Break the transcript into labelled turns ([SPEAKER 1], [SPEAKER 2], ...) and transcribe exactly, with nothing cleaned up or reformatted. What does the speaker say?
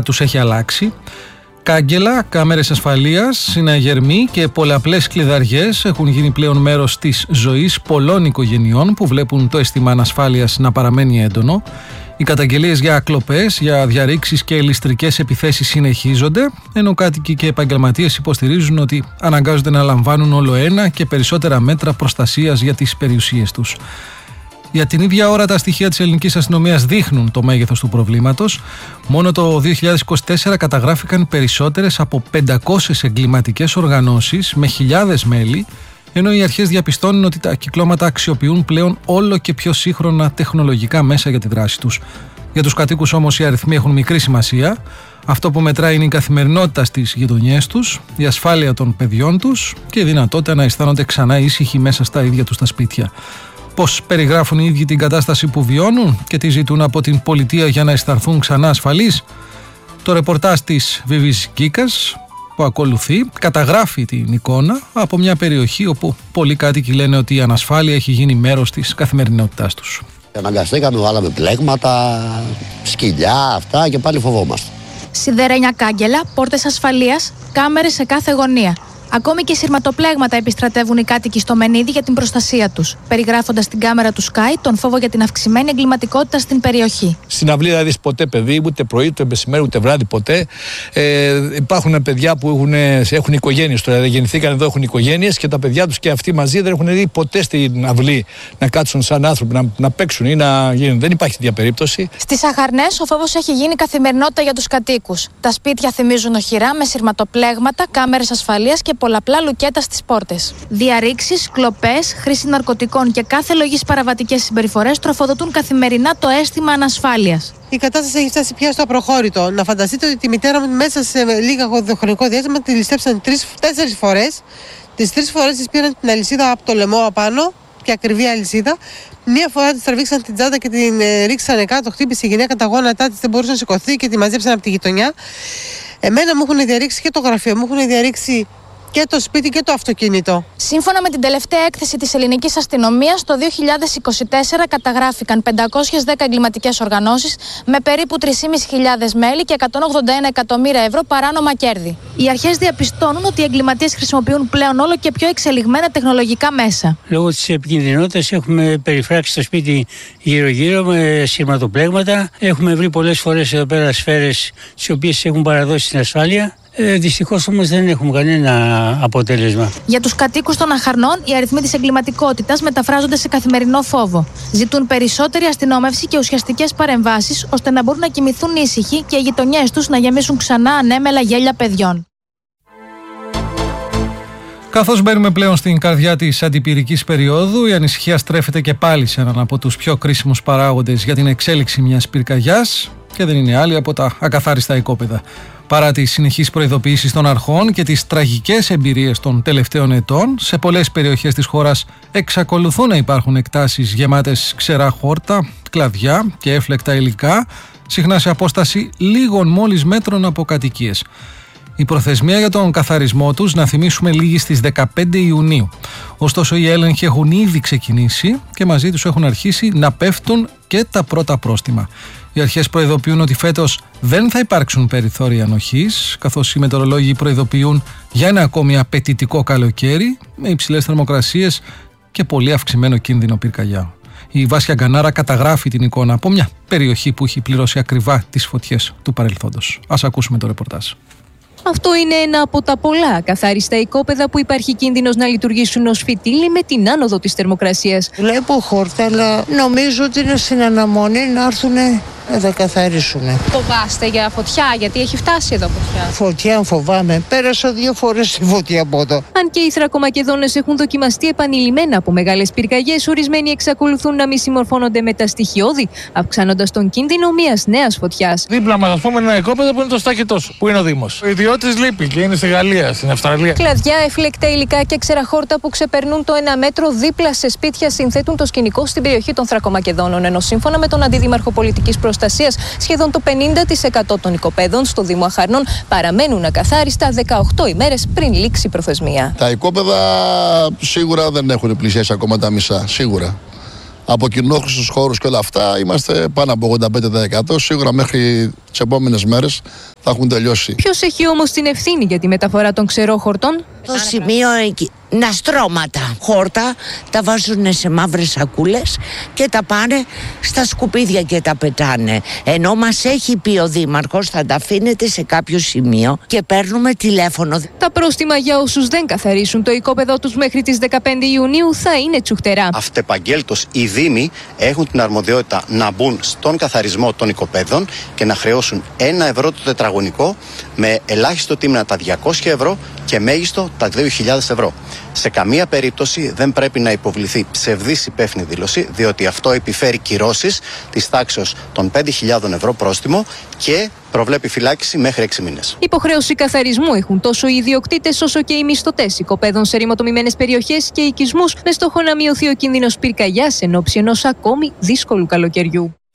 [SPEAKER 1] τους έχει αλλάξει. Κάγκελα, κάμερες ασφαλείας, συναγερμοί και πολλαπλές κλειδαριές έχουν γίνει πλέον μέρος της ζωής πολλών οικογενειών που βλέπουν το αίσθημα ανασφάλειας να παραμένει έντονο. Οι καταγγελίες για κλοπές, για διαρρήξεις και ληστρικές επιθέσεις συνεχίζονται, ενώ κάτοικοι και επαγγελματίες υποστηρίζουν ότι αναγκάζονται να λαμβάνουν όλο ένα και περισσότερα μέτρα προστασίας για τις περιουσίες τους. Για την ίδια ώρα τα στοιχεία της ελληνικής αστυνομίας δείχνουν το μέγεθος του προβλήματος. Μόνο το δύο χιλιάδες είκοσι τέσσερα καταγράφηκαν περισσότερες από πεντακόσιες εγκληματικές οργανώσεις με χιλιάδες μέλη, ενώ οι αρχές διαπιστώνουν ότι τα κυκλώματα αξιοποιούν πλέον όλο και πιο σύγχρονα τεχνολογικά μέσα για τη δράση τους. Για τους κατοίκους όμως οι αριθμοί έχουν μικρή σημασία. Αυτό που μετράει είναι η καθημερινότητα στις γειτονιές τους, η ασφάλεια των παιδιών τους και η δυνατότητα να αισθάνονται ξανά ήσυχοι μέσα στα ίδια τους τα σπίτια. Πώς περιγράφουν οι ίδιοι την κατάσταση που βιώνουν και τι ζητούν από την πολιτεία για να αισθανθούν ξανά ασφαλείς? Το ρεπορτάζ της Βιβής Γκίκας που ακολουθεί καταγράφει την εικόνα από μια περιοχή όπου πολλοί κάτοικοι λένε ότι η ανασφάλεια έχει γίνει μέρος της καθημερινότητάς τους.
[SPEAKER 2] Αναγκαστήκαμε, βάλαμε πλέγματα, σκυλιά, αυτά και πάλι φοβόμαστε.
[SPEAKER 3] Σιδερένια κάγκελα, πόρτες ασφαλείας, κάμερες σε κάθε γωνία. Ακόμη και σειρματοπλέγματα επιστρατεύουν οι κάτοικοι στο Μενίδη για την προστασία τους, περιγράφοντας την κάμερα του Sky τον φόβο για την αυξημένη εγκληματικότητα στην περιοχή.
[SPEAKER 4] Στην αυλή δεν δεις ποτέ παιδί, ούτε πρωί, ούτε μεσημέρι, ούτε βράδυ, ποτέ. Ε, υπάρχουν παιδιά που έχουν, έχουν οικογένειες τώρα, δεν γεννηθήκαν εδώ, έχουν οικογένειες και τα παιδιά τους και αυτοί μαζί δεν έχουν δει ποτέ στην αυλή να κάτσουν σαν άνθρωποι, να, να παίξουν ή να γίνουν. Δεν υπάρχει τέτοια περίπτωση.
[SPEAKER 3] Στις Αχαρνές ο φόβος έχει γίνει καθημερινότητα για τους κατοίκους. Τα σπίτια θυμίζουν οχυρά με σειρματοπλέγματα, κάμερες ασφαλείας και πολλαπλά λουκέτα στις πόρτες. Διαρρήξεις, κλοπές, χρήση ναρκωτικών και κάθε λογής παραβατικές συμπεριφορές τροφοδοτούν καθημερινά το αίσθημα ανασφάλειας.
[SPEAKER 5] Η κατάσταση έχει φτάσει πια στο απροχώρητο. Να φανταστείτε ότι τη μητέρα μου μέσα σε λίγα χρονικό διάστημα τη ληστέψαν τρεις-τέσσερις φορές. Τις τρεις φορές της πήραν την αλυσίδα από το λαιμό απάνω, και ακριβή αλυσίδα. Μία φορά τη τραβήξαν την τσάντα και την ε, ρίξανε κάτω, χτύπησε η γυναίκα τα γόνατά της, δεν μπορούσε να σηκωθεί και τη μαζέψαν από τη γειτονιά. Εμένα μου έχουν διαρρήξει και το γραφείο, μου έχουν διαρρήξει και το σπίτι και το αυτοκίνητο.
[SPEAKER 3] Σύμφωνα με την τελευταία έκθεση της ελληνικής αστυνομίας, το δύο χιλιάδες είκοσι τέσσερα καταγράφηκαν πεντακόσιες δέκα εγκληματικές οργανώσεις με περίπου τρεις χιλιάδες πεντακόσια μέλη και εκατόν ογδόντα ένα εκατομμύρια ευρώ παράνομα κέρδη. Οι αρχές διαπιστώνουν ότι οι εγκληματίες χρησιμοποιούν πλέον όλο και πιο εξελιγμένα τεχνολογικά μέσα.
[SPEAKER 6] Λόγω της επικινδυνότητας έχουμε περιφράξει το σπίτι γύρω-γύρω με σειρματοπλέγματα. Έχουμε βρει πολλές φορές εδώ πέρα σφαίρες τις οποίες έχουν παραδώσει στην ασφάλεια. Ε, δυστυχώς όμως δεν έχουμε κανένα αποτέλεσμα.
[SPEAKER 3] Για τους κατοίκους των Αχαρνών, οι αριθμοί της εγκληματικότητας μεταφράζονται σε καθημερινό φόβο. Ζητούν περισσότερη αστυνόμευση και ουσιαστικές παρεμβάσεις, ώστε να μπορούν να κοιμηθούν ήσυχοι και οι γειτονιές τους να γεμίσουν ξανά ανέμελα γέλια παιδιών.
[SPEAKER 1] Καθώς μπαίνουμε πλέον στην καρδιά της αντιπυρικής περίοδου, η ανησυχία στρέφεται και πάλι σε έναν από τους πιο κρίσιμους παράγοντες για την εξέλιξη μιας πυρκαγιάς και δεν είναι άλλη από τα ακαθάριστα οικόπεδα. Παρά τις συνεχείς προειδοποιήσεις των αρχών και τις τραγικές εμπειρίες των τελευταίων ετών, σε πολλές περιοχές της χώρας εξακολουθούν να υπάρχουν εκτάσεις γεμάτες ξερά χόρτα, κλαδιά και έφλεκτα υλικά, συχνά σε απόσταση λίγων μόλις μέτρων από κατοικίες. Η προθεσμία για τον καθαρισμό τους, να θυμίσουμε, λήγει στις δεκαπέντε Ιουνίου. Ωστόσο οι έλεγχοι έχουν ήδη ξεκινήσει και μαζί τους έχουν αρχίσει να πέφτουν και τα πρώτα πρόστιμα. Οι αρχές προειδοποιούν ότι φέτος δεν θα υπάρξουν περιθώρια ανοχής, καθώς οι μετεωρολόγοι προειδοποιούν για ένα ακόμη απαιτητικό καλοκαίρι με υψηλές θερμοκρασίες και πολύ αυξημένο κίνδυνο πυρκαγιά. Η Βάσια Γκανάρα καταγράφει την εικόνα από μια περιοχή που έχει πληρώσει ακριβά τις φωτιές του παρελθόντος. Ας ακούσουμε το ρεπορτάζ.
[SPEAKER 7] Αυτό είναι ένα από τα πολλά καθάριστα οικόπεδα που υπάρχει κίνδυνος να λειτουργήσουν ως φυτίλοι με την άνοδο της θερμοκρασίας.
[SPEAKER 8] Βλέπω χόρτα, αλλά νομίζω ότι είναι στην αναμονή να έρθουν να τα καθαρίσουν.
[SPEAKER 7] Φοβάστε για φωτιά, γιατί έχει φτάσει εδώ φωτιά?
[SPEAKER 8] Φωτιά φοβάμαι. Πέρασα δύο φορές τη φωτιά από εδώ.
[SPEAKER 7] Αν και οι Θρακομακεδόνες έχουν δοκιμαστεί επανειλημμένα από μεγάλες πυρκαγιές, ορισμένοι εξακολουθούν να μη συμμορφώνονται με τα στοιχειώδη, αυξάνοντας τον κίνδυνο μιας νέας φωτιάς.
[SPEAKER 4] Δίπλα μας, ας πούμε, ένα οικόπεδο που είναι το Στάκετος, που είναι ο Δήμος. Ο ιδιώτης λείπει και είναι στη Γαλλία, στην Αυστραλία.
[SPEAKER 7] Κλαδιά, εφλεκτα υλικά και ξεραχόρτα που ξεπερνούν το ένα μέτρο δίπλα σε σπίτια συνθέτουν το σκηνικό στην περιοχή των Θρακομακεδόνων. Ενώ σύμφωνα με τον Αντίδημαρχο Πολιτικής Προστασίας, σχεδόν το πενήντα τοις εκατό των οικοπαίδων στο Δήμο Αχαρνών παραμένουν ακαθάριστα δεκαοκτώ ημέρες πριν λήξει η προθεσμία.
[SPEAKER 2] Τα οικόπεδα σίγουρα δεν έχουν πλησιάσει ακόμα τα μισά, σίγουρα.
[SPEAKER 9] από κοινόχρηστους χώρους και όλα αυτά, είμαστε πάνω από ογδόντα πέντε τοις εκατό. Σίγουρα μέχρι τις επόμενες μέρες θα έχουν τελειώσει.
[SPEAKER 7] Ποιος έχει όμως την ευθύνη για τη μεταφορά των ξερόχορτων?
[SPEAKER 8] Το σημείο εκεί, να στρώματα. Χόρτα τα βάζουν σε μαύρες σακούλες και τα πάνε στα σκουπίδια και τα πετάνε. Ενώ μας έχει πει ο Δήμαρχος θα τα αφήνετε σε κάποιο σημείο και παίρνουμε τηλέφωνο.
[SPEAKER 7] Τα πρόστιμα για όσους δεν καθαρίσουν το οικόπεδό τους μέχρι τις δεκαπέντε Ιουνίου θα είναι τσουχτερά.
[SPEAKER 10] Αυτεπαγγέλτος οι Δήμοι έχουν την αρμοδιότητα να μπουν στον καθαρισμό των οικοπαίδων και να χρεώσουν ένα ευρώ το τετραγωνικό, με ελάχιστο τίμημα τα διακόσια ευρώ και μέγιστο τα δύο χιλιάδες ευρώ. Σε καμία περίπτωση δεν πρέπει να υποβληθεί ψευδής υπεύθυνη δήλωση, διότι αυτό επιφέρει κυρώσεις της τάξεως των πέντε χιλιάδες ευρώ πρόστιμο και προβλέπει φυλάκιση μέχρι έξι μήνες.
[SPEAKER 7] Υποχρέωση καθαρισμού έχουν τόσο οι ιδιοκτήτες όσο και οι μισθωτές οικοπαίδων σε ρημοτομημένες περιοχές και οικισμούς, με στόχο να μειωθεί ο κίνδυνος πυρκαγιάς εν ώψη ενός ακόμη δύσκολου καλοκαιριού.